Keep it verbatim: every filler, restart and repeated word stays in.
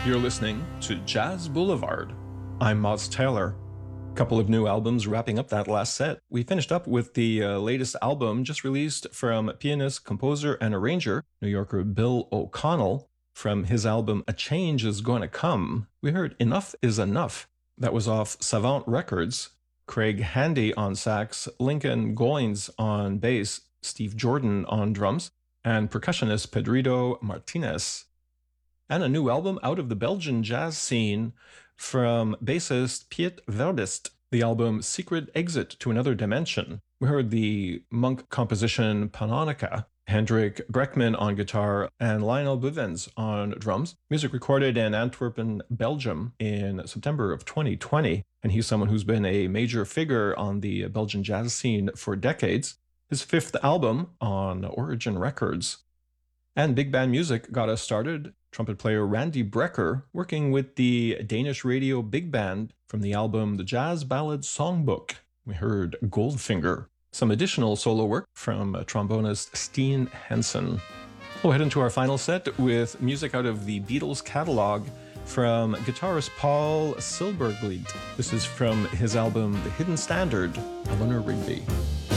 You're listening to Jazz Boulevard. I'm Moz Taylor. A couple of new albums wrapping up that last set. We finished up with the uh, latest album just released from pianist, composer, and arranger, New Yorker Bill O'Connell. From his album A Change Is Gonna Come, we heard Enough Is Enough. That was off Savant Records. Craig Handy on sax, Lincoln Goins on bass, Steve Jordan on drums, and percussionist Pedrito Martinez. And a new album out of the Belgian jazz scene from bassist Piet Verbist, the album Secret Exit to Another Dimension. We heard the monk composition Panonica, Hendrik Breckman on guitar, and Lionel Buvens on drums. Music recorded in Antwerp, Belgium in September of twenty twenty. And he's someone who's been a major figure on the Belgian jazz scene for decades. His fifth album on Origin Records. And big band music got us started. Trumpet player Randy Brecker working with the Danish radio big band from the album The Jazz Ballad Songbook. We heard Goldfinger. Some additional solo work from trombonist Steen Hansen. We'll head into our final set with music out of the Beatles catalog from guitarist Paul Silberglied. This is from his album The Hidden Standard, Eleanor Rigby.